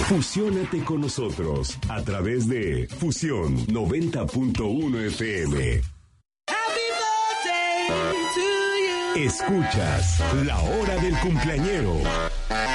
Fusiónate con nosotros a través de Fusión 90.1 FM. Escuchas La Hora del Cumpleañero.